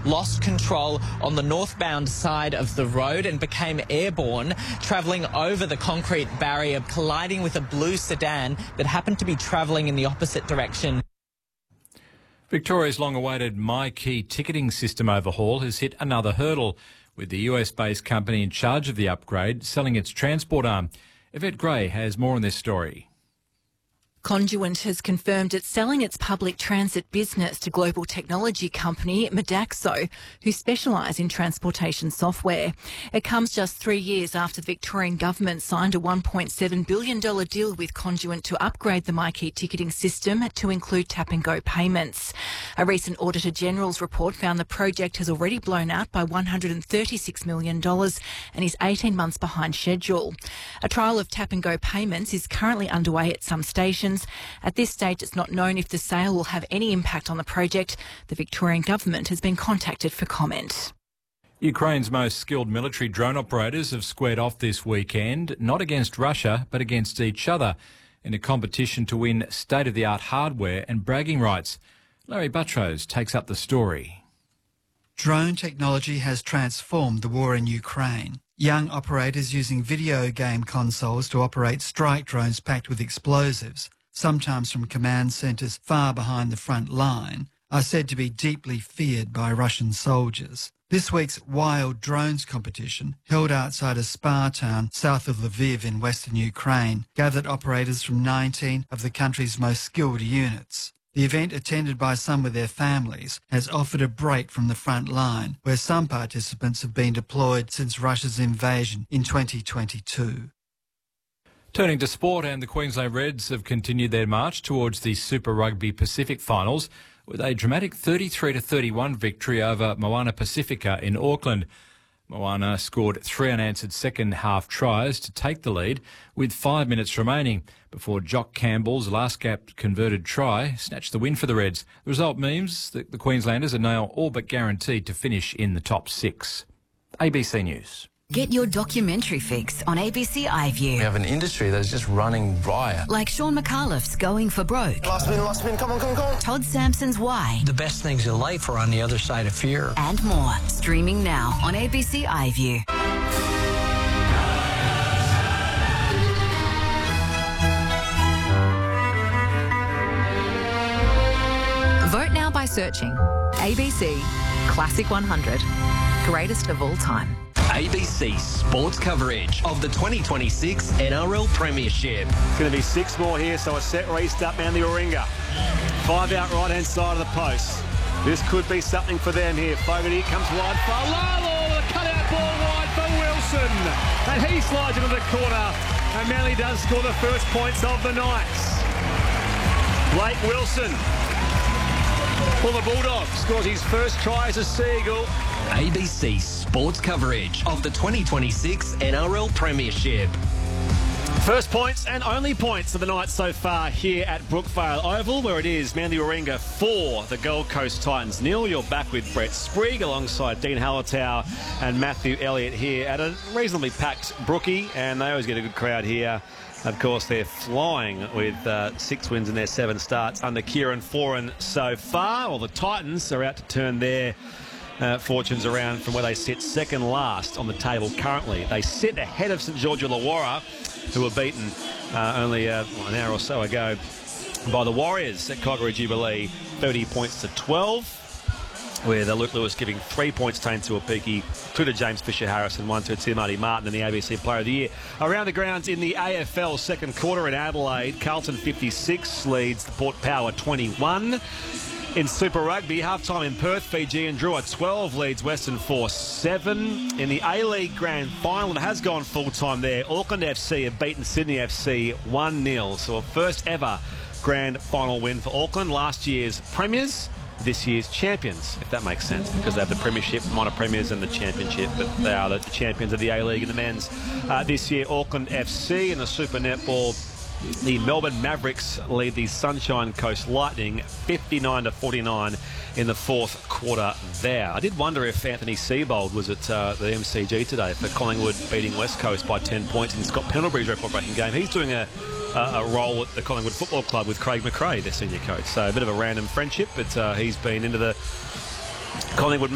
lost control on the northbound side of the road and became airborne, travelling over the concrete barrier, colliding with a blue sedan that happened to be travelling in the opposite direction. Victoria's long-awaited MyKey ticketing system overhaul has hit another hurdle, with the US-based company in charge of the upgrade selling its transport arm. Yvette Gray has more on this story. Conduent has confirmed it's selling its public transit business to global technology company Modaxo, who specialise in transportation software. It comes just 3 years after the Victorian government signed a $1.7 billion deal with Conduent to upgrade the MyKey ticketing system to include tap-and-go payments. A recent Auditor General's report found the project has already blown out by $136 million and is 18 months behind schedule. A trial of tap-and-go payments is currently underway at some stations. At this stage, it's not known if the sale will have any impact on the project. The Victorian government has been contacted for comment. Ukraine's most skilled military drone operators have squared off this weekend, not against Russia, but against each other, in a competition to win state-of-the-art hardware and bragging rights. Larry Buttrose takes up the story. Drone technology has transformed the war in Ukraine. Young operators using video game consoles to operate strike drones packed with explosives, sometimes from command centres far behind the front line, are said to be deeply feared by Russian soldiers. This week's Wild Drones competition, held outside a spa town south of Lviv in western Ukraine, gathered operators from 19 of the country's most skilled units. The event, attended by some with their families, has offered a break from the front line, where some participants have been deployed since Russia's invasion in 2022. Turning to sport, and the Queensland Reds have continued their march towards the Super Rugby Pacific finals with a dramatic 33-31 victory over Moana Pacifica in Auckland. Moana scored 3 unanswered second-half tries to take the lead with 5 minutes remaining before Jock Campbell's last-gap converted try snatched the win for the Reds. The result means that the Queenslanders are now all but guaranteed to finish in the top 6. ABC News. Get your documentary fix on ABC iView. We have an industry that is just running riot. Like Sean McAuliffe's Going for Broke. Last spin, come on. Todd Sampson's Why. The best things in life are on the other side of fear. And more. Streaming now on ABC iView. Vote now by searching ABC Classic 100. Greatest of all time. ABC sports coverage of the 2026 NRL Premiership. It's going to be 6 more here, so a set restart, Manly Warringah. 5 out right-hand side of the post. This could be something for them here. Fogarty comes wide for Lalo, the cut-out ball wide for Wilson. And he slides into the corner, and Manly does score the first points of the night. Blake Wilson, for the Bulldogs, scores his first try as a Seagull. ABC sports coverage of the 2026 NRL Premiership. First points and only points of the night so far here at Brookvale Oval, where it is Manly Warringah 4, the Gold Coast Titans 0. You're back with Brett Sprigg alongside Dean Hallertau and Matthew Elliott here at a reasonably packed Brookie, and they always get a good crowd here. Of course, they're flying with 6 wins in their 7 starts under Kieran Foran so far. Well, the Titans are out to turn their fortunes around from where they sit second last on the table currently. They sit ahead of St George Illawarra, who were beaten only an hour or so ago by the Warriors at Coggary Jubilee, 30 points to 12, with Luke Lewis giving 3 points to Tuapiki, 2 to James Fisher-Harris and 1 to Timothy Martin in the ABC Player of the Year. Around the grounds in the AFL second quarter in Adelaide, Carlton 56 leads the Port Power 21. In Super Rugby, halftime in Perth, Fijian Drua 12 leads Western Force 7. In the A-League Grand Final, it has gone full-time there. Auckland FC have beaten Sydney FC 1-0. So a first ever Grand Final win for Auckland. Last year's premiers, this year's champions, if that makes sense, because they have the premiership, minor premiers and the championship, but they are the champions of the A-League and the men's. This year, Auckland FC in the Super Netball, the Melbourne Mavericks lead the Sunshine Coast Lightning 59-49 in the fourth quarter there. I did wonder if Anthony Seibold was at the MCG today for Collingwood beating West Coast by 10 points in Scott Pendlebury's record-breaking game. He's doing a role at the Collingwood Football Club with Craig McRae, their senior coach. So a bit of a random friendship, but he's been into the Collingwood